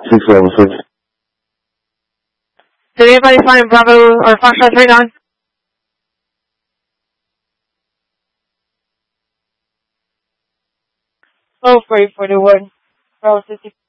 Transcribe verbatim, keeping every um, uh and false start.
six level six. Did anybody find Bravo or Foxtrot three nine? Oh, three forty-one. Bravo sixty.